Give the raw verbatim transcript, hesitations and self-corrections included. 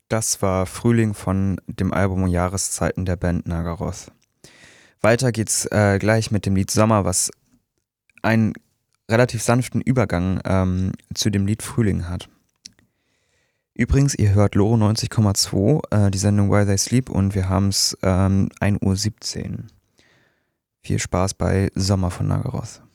Das war Frühling von dem Album Jahreszeiten der Band Nagaroth. Weiter geht's äh, gleich mit dem Lied Sommer, was einen relativ sanften Übergang ähm, zu dem Lied Frühling hat. Übrigens, ihr hört Loro neunzig Komma zwei, äh, die Sendung While They Sleep, und wir haben es ähm, ein Uhr siebzehn. Viel Spaß bei Sommer von Nagaroth.